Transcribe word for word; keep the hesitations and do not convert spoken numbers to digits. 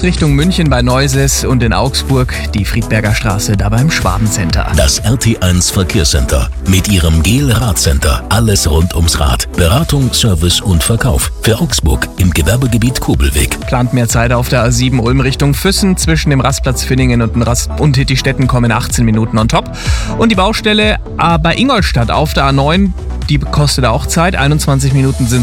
Richtung München bei Neuses und in Augsburg die Friedberger Straße da beim Schwabencenter. Das R T eins Verkehrscenter mit ihrem Gel-Radcenter. Alles rund ums Rad. Beratung, Service und Verkauf. Für Augsburg im Gewerbegebiet Kobelweg. Plant mehr Zeit auf der A sieben Ulm Richtung Füssen. Zwischen dem Rastplatz Finningen und, dem Rast und Hittistetten kommen achtzehn Minuten on top. Und die Baustelle äh, bei Ingolstadt auf der A neun, die kostet auch Zeit. einundzwanzig Minuten sind